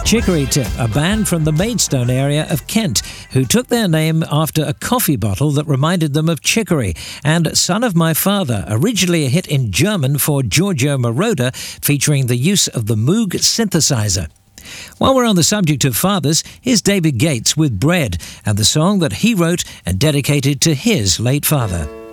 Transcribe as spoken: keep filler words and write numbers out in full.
Chicory Tip, a band from the Maidstone area of Kent, who took their name after a coffee bottle that reminded them of chicory, and Son of My Father, originally a hit in German for Giorgio Moroder, featuring the use of the Moog synthesizer. While we're on the subject of fathers, here's David Gates with Bread, and the song that he wrote and dedicated to his late father.